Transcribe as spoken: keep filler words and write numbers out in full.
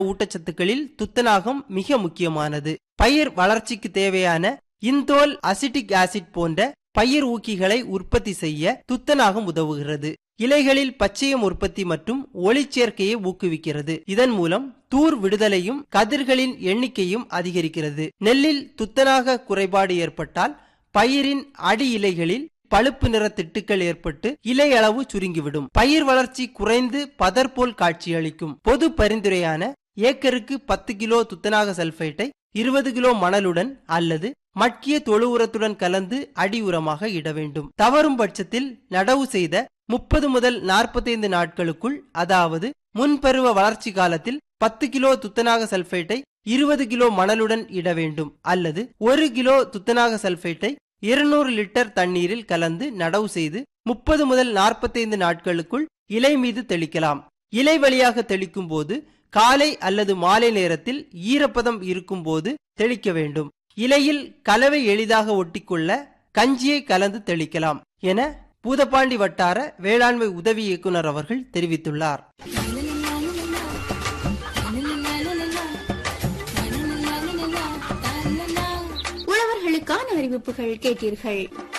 ஊட்டச்சத்துக்களில் துத்தநாகம் மிக முக்கியமானது. பயிர் வளர்ச்சிக்கு தேவையான இந்தோல், அசிட்டிக் ஆசிட் போன்ற பயிர் ஊக்கிகளை உற்பத்தி செய்ய துத்தநாகம் உதவுகிறது. இலைகளில் பச்சையம் உற்பத்தி மற்றும் ஒளிச்சேர்க்கையை ஊக்குவிக்கிறது. இதன் மூலம் தூர் விடுதலையும் கதிர்களின் எண்ணிக்கையும் அதிகரிக்கிறது. நெல்லில் துத்தநாக குறைபாடு ஏற்பட்டால் பயிரின் அடி இலைகளில் பழுப்பு நிற திட்டுக்கள் ஏற்பட்டு இலை அளவு சுருங்கிவிடும். பயிர் வளர்ச்சி குறைந்து பதர் போல் காட்சியளிக்கும். பொது பரிந்துரையான ஏக்கருக்கு பத்து கிலோ துத்தநாக சல்பேட்டை இருபது கிலோ மணலுடன் அல்லது மட்கிய தொழு உரத்துடன் கலந்து அடி உரமாக இட வேண்டும். தவறும் பட்சத்தில் நடவு செய்த முப்பது முதல் நாற்பத்தைந்து நாட்களுக்குள், அதாவது முன்பருவ வளர்ச்சி காலத்தில் பத்து கிலோ துத்தநாக சல்பேட்டை இருபது கிலோ மணலுடன் இட வேண்டும். அல்லது ஒரு கிலோ துத்தநாக சல்பேட்டை இருநூறு லிட்டர் தண்ணீரில் கலந்து நடவு செய்து முப்பது முதல் நாற்பத்தைந்து நாட்களுக்குள் இலை மீது தெளிக்கலாம். இலை வழியாக தெளிக்கும் போது காலை அல்லது மாலை நேரத்தில் ஈரப்பதம் இருக்கும் போது தெளிக்க வேண்டும். இலையில் கலவை எளிதாக ஒட்டிக்கொள்ள கஞ்சியை கலந்து தெளிக்கலாம் என பூதப்பாண்டி வட்டார வேளாண்மை உதவி இயக்குனர் அவர்கள் தெரிவித்துள்ளார். உழவர்களுக்கான அறிவிப்புகள் கேட்டீர்கள்.